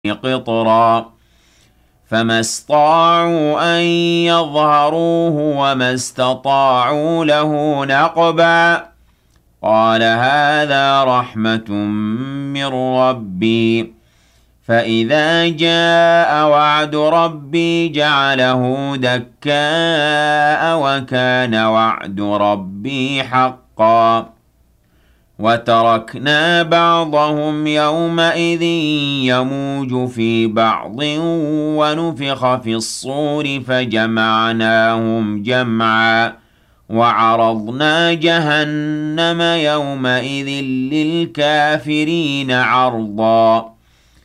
قطرا فما استطاعوا أن يظهروه وما استطاعوا له نقبا قال هذا رحمة من ربي فإذا جاء وعد ربي جعله دكاء وكان وعد ربي حقا وتركنا بعضهم يومئذ يموج في بعض ونفخ في الصور فجمعناهم جمعا وعرضنا جهنم يومئذ للكافرين عرضا